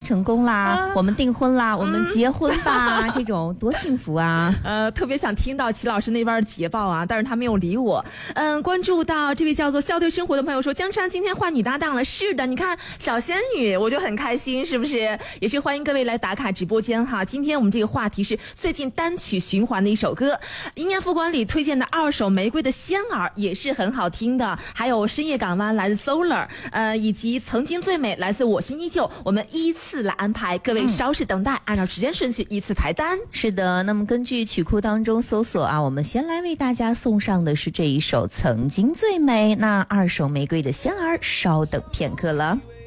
成功啦，我们订婚啦，我们结婚吧，这种多幸福啊！ 特别想听到齐老师那边的捷报啊，但是他没有理我。关注到这位叫做笑对生活的朋友说，江山今天换女搭档了。是的，你看小仙女，我就很开心，是不是？也是欢迎各位来打卡直播间哈。今天我们这个话题是最近单曲循环的一首歌，一念副官里推荐的二手玫瑰的仙儿也是很好听的，还有深夜港湾来自 Solar， 以及曾经最美来自我心依旧，我们依次来安排，各位稍事等待，按照时间顺序依次排单。 是的，那么根据曲库当中搜索啊，我们先来为大家送上的是这一首曾经最美，那二手玫瑰的仙儿稍等片刻了。